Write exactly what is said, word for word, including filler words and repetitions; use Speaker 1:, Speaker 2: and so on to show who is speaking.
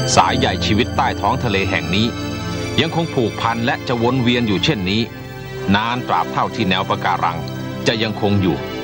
Speaker 1: สายใหญ่ชีวิตใต้ท้องทะเลแห่งนี้ยังคงผูกพันและจะวนเวียนอยู่เช่นนี้นานตราบเท่าที่แนวปะการังจะยังคงอยู่